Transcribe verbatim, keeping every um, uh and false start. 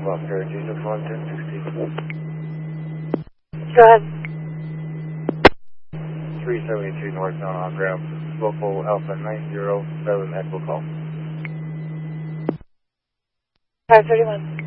Oscar, Jesus one ten sixty. Go ahead. three seventy-two northbound on ramp, local Alpha nine zero seven Echo call. five thirty-one.